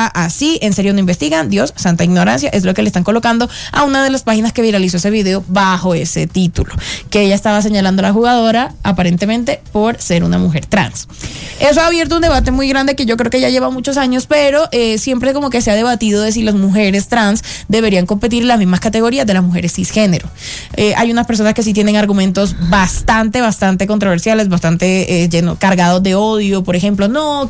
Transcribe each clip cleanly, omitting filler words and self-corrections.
así, en serio no investigan, Dios, santa ignorancia, es lo que le están colocando a una de las páginas que viralizó ese video bajo ese título, que ella estaba señalando a la jugadora aparentemente por ser una mujer trans. Eso ha abierto un debate muy grande que yo creo que ya lleva muchos años, pero siempre como que se ha debatido de si las mujeres trans deberían competir en las mismas categorías de las mujeres cisgénero. Hay unas personas que sí tienen argumentos bastante controversiales, bastante cargados de odio, por ejemplo,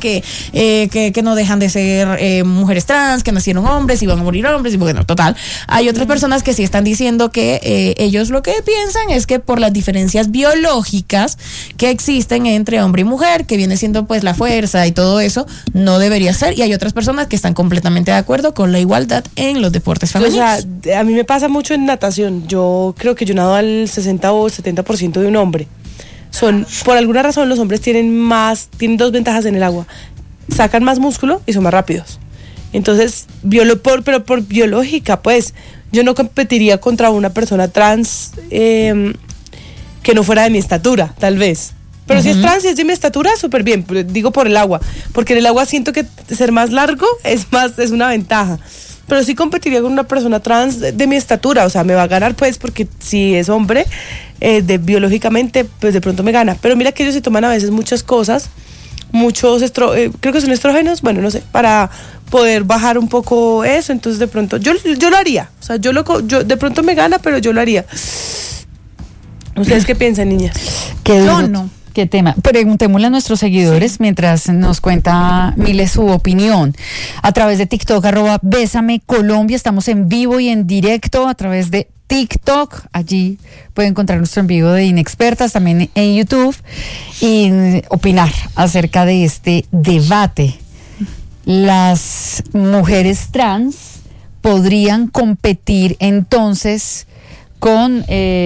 que no dejan de ser mujeres trans, que nacieron hombres y van a morir hombres, y bueno, total. Hay otras personas que sí están diciendo que ellos lo que piensan es que por las diferencias biológicas que existen entre hombre y mujer, que viene siendo pues la fuerza y todo eso, no debería ser, y hay otras personas que están completamente de acuerdo con la igualdad en los deportes femeninos. O sea, a mí me pasa mucho en natación. Yo creo que yo nado al 60 o 70% de un hombre. Por alguna razón los hombres tienen dos ventajas en el agua. Sacan más músculo y son más rápidos. Entonces, pero por biológica, pues, yo no competiría contra una persona trans que no fuera de mi estatura, tal vez. Pero si es trans y es de mi estatura, súper bien. Digo por el agua. Porque en el agua siento que ser más largo es una ventaja. Pero sí competiría con una persona trans de mi estatura. O sea, me va a ganar, pues, porque si es hombre, biológicamente, pues de pronto me gana. Pero mira que ellos se toman a veces muchas cosas, creo que son estrógenos, bueno, no sé, para poder bajar un poco eso. Entonces, de pronto, yo lo haría. O sea, yo de pronto me gana, pero yo lo haría. ¿Ustedes qué piensan, niñas? Yo no. ¿Qué tema? Preguntémosle a nuestros seguidores mientras nos cuenta Mile su opinión. A través de TikTok, @Bésame Colombia, estamos en vivo y en directo a través de TikTok. Allí pueden encontrar nuestro en vivo de Inexpertas, también en YouTube, y opinar acerca de este debate. Las mujeres trans podrían competir entonces con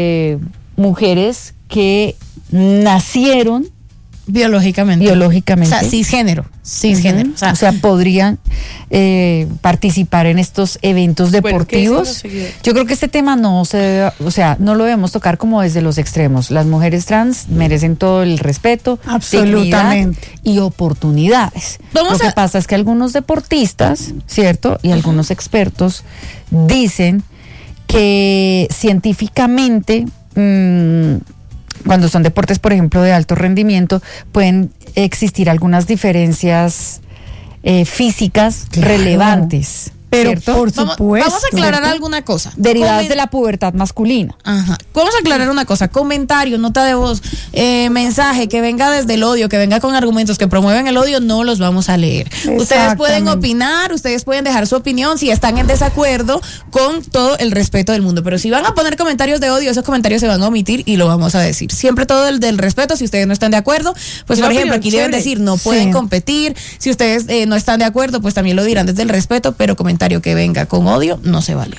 mujeres que nacieron biológicamente. O sea, cisgénero. O sea, podrían participar en estos eventos deportivos. Yo creo que este tema no lo debemos tocar como desde los extremos. Las mujeres trans merecen todo el respeto, absolutamente, dignidad y oportunidades. Lo que pasa es que algunos deportistas, ¿cierto? Y algunos expertos dicen que científicamente cuando son deportes, por ejemplo, de alto rendimiento, pueden existir algunas diferencias físicas relevantes. Pero ¿cierto? por supuesto. Vamos a aclarar alguna cosa. Derivadas de la pubertad masculina. Ajá. Vamos a aclarar una cosa. Comentario, nota de voz, mensaje que venga desde el odio, que venga con argumentos que promueven el odio, no los vamos a leer. Ustedes pueden opinar, ustedes pueden dejar su opinión si están en desacuerdo, con todo el respeto del mundo. Pero si van a poner comentarios de odio, esos comentarios se van a omitir y lo vamos a decir. Siempre todo el del respeto. Si ustedes no están de acuerdo, pues por ejemplo, aquí deben decir no pueden competir. Si ustedes no están de acuerdo, pues también lo dirán desde el respeto, pero comentarios que venga con odio no se vale.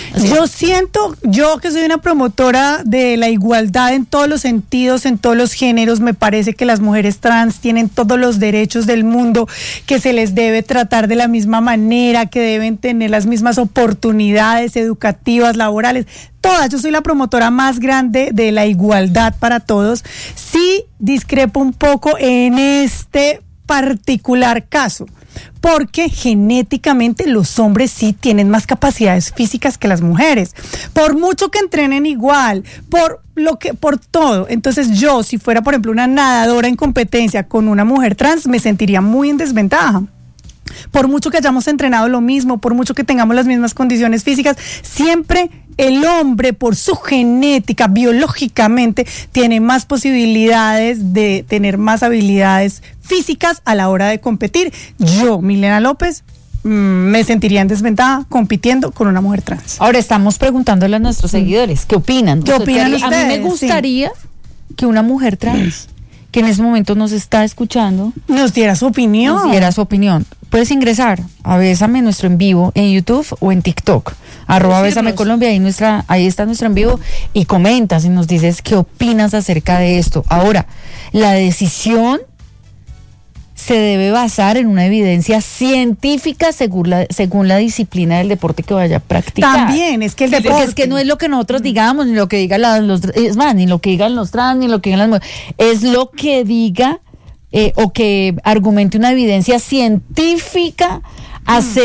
Yo que soy una promotora de la igualdad en todos los sentidos, en todos los géneros, me parece que las mujeres trans tienen todos los derechos del mundo, que se les debe tratar de la misma manera, que deben tener las mismas oportunidades educativas, laborales, todas. Yo soy la promotora más grande de la igualdad para todos. Sí discrepo un poco en este particular caso, porque genéticamente los hombres sí tienen más capacidades físicas que las mujeres, por mucho que entrenen igual, por todo. Entonces yo, si fuera por ejemplo una nadadora en competencia con una mujer trans, me sentiría muy en desventaja. Por mucho que hayamos entrenado lo mismo, por mucho que tengamos las mismas condiciones físicas, siempre el hombre, por su genética, biológicamente, tiene más posibilidades de tener más habilidades físicas a la hora de competir. Yo, Milena López, me sentiría en desventaja compitiendo con una mujer trans. Ahora estamos preguntándole a nuestros seguidores, ¿qué opinan? ¿Qué opinan ustedes? A mí me gustaría que una mujer trans, que en ese momento nos está escuchando, nos diera su opinión. Puedes ingresar a Bésame, nuestro en vivo, en YouTube o en TikTok, @Bésame Colombia, ahí está nuestro en vivo, y comentas y nos dices qué opinas acerca de esto. Ahora, la decisión se debe basar en una evidencia científica según la disciplina del deporte que vaya a practicar. También, es que el deporte... Porque es que no es lo que nosotros digamos, ni lo que digan ni lo que digan los trans, ni lo que digan las mujeres, es lo que diga o que argumente una evidencia científica